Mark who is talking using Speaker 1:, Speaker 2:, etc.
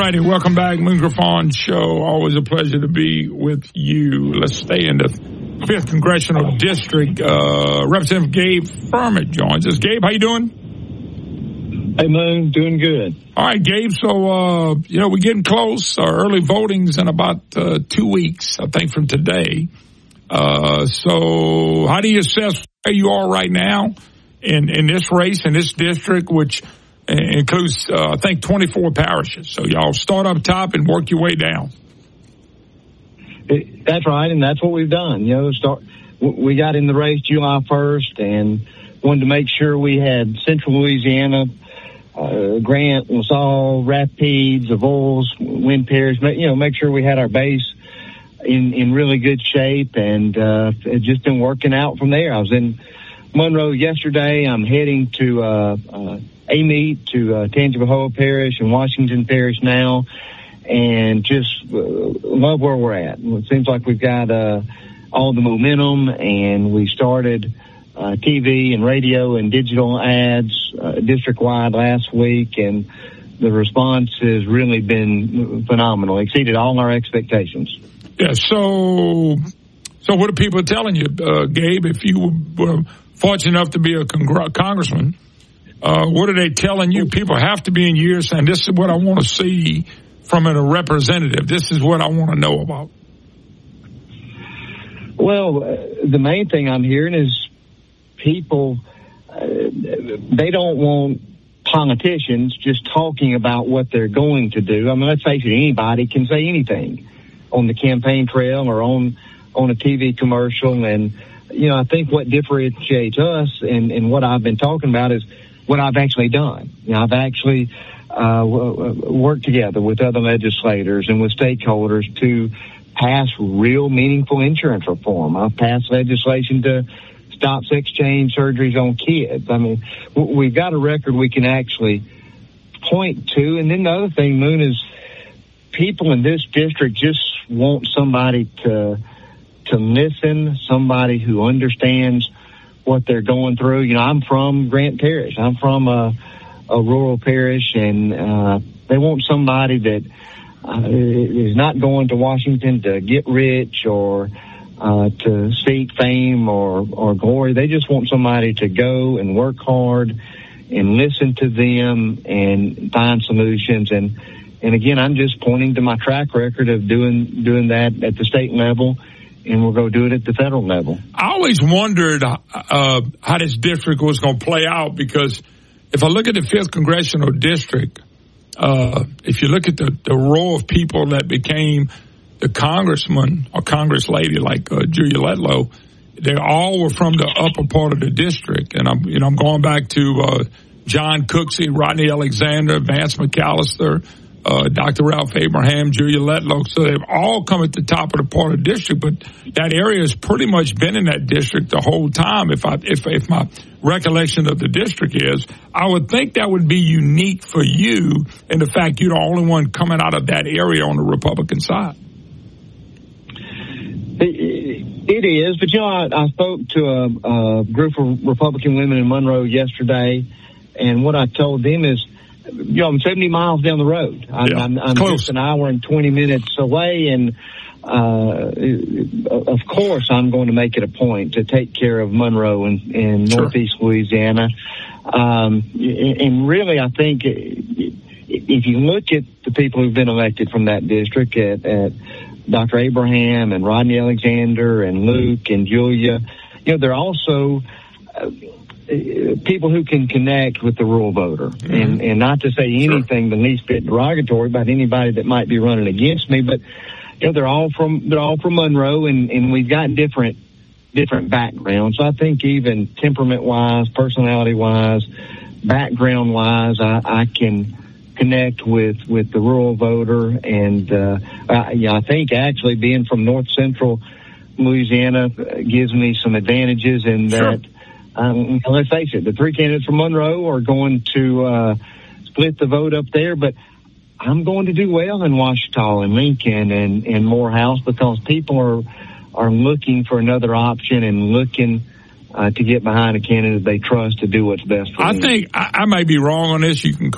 Speaker 1: righty, welcome back. Moon Griffon Show. Always a pleasure to be with you. Let's stay in the 5th Congressional District. Representative Gabe Firment joins us. Gabe, how you doing?
Speaker 2: Hey, Moon, doing good.
Speaker 1: All right, Gabe, so, we're getting close. Early voting's in about 2 weeks, I think, from today. So how do you assess where you are right now in this race, in this district, which includes, I think, 24 parishes? So y'all start up top and work your way down.
Speaker 2: That's right, and that's what we've done. We got in the race July 1st and wanted to make sure we had Central Louisiana, Grant, LaSalle, Rapides, Avoyelles, Wynn Parish, make sure we had our base in really good shape, and it's just been working out from there. I was in Monroe yesterday. I'm heading to Amite, to Tangipahoa Parish and Washington Parish now, and just love where we're at. It seems like we've got all the momentum, and we started TV and radio and digital ads district-wide last week, and the response has really been phenomenal, exceeded all our expectations.
Speaker 1: Yeah, so what are people telling you, Gabe, if you were fortunate enough to be a congressman? What are they telling you? People have to be in years saying, this is what I want to see from a representative. This is what I want to know about.
Speaker 2: Well, the main thing I'm hearing is people, they don't want politicians just talking about what they're going to do. I mean, let's face it, anybody can say anything on the campaign trail or on a TV commercial. And, I think what differentiates us and what I've been talking about is what I've actually done. I've actually worked together with other legislators and with stakeholders to pass real meaningful insurance reform. I've passed legislation to stop sex change surgeries on kids. I mean, we've got a record we can actually point to. And then the other thing, Moon, is people in this district just want somebody to listen, somebody who understands what they're going through. I'm from Grant Parish. I'm from a rural parish, and they want somebody that is not going to Washington to get rich or to seek fame or glory. They just want somebody to go and work hard and listen to them and find solutions. And again, I'm just pointing to my track record of doing that at the state level, and we'll go do it at the federal level. I
Speaker 1: always wondered how this district was going to play out, because if I look at the 5th Congressional District, if you look at the row of people that became the congressman or congress lady like Julia Letlow, they all were from the upper part of the district. And I'm going back to John Cooksey, Rodney Alexander, Vance McAllister, Dr. Ralph Abraham, Julia Letlow. So they've all come at the top of the part of the district, but that area has pretty much been in that district the whole time. If my recollection of the district is, I would think that would be unique for you in the fact you're the only one coming out of that area on the Republican side.
Speaker 2: It is, but I spoke to a group of Republican women in Monroe yesterday, and what I told them is, I'm 70 miles down the road. I'm just an hour and 20 minutes away, and of course I'm going to make it a point to take care of Monroe and Northeast Louisiana. And really, I think if you look at the people who've been elected from that district, at Dr. Abraham and Rodney Alexander and Luke and Julia, they're also people who can connect with the rural voter, and not to say anything the least bit derogatory about anybody that might be running against me, but they're all from Monroe, and we've got different backgrounds. So I think even temperament wise, personality wise, background wise, I can connect with the rural voter, and I think actually being from North Central Louisiana gives me some advantages in that. Let's face it, the 3 candidates from Monroe are going to split the vote up there, but I'm going to do well in Ouachita and Lincoln and Morehouse, because people are looking for another option and looking to get behind a candidate they trust to do what's best for them.
Speaker 1: I think I may be wrong on this. You can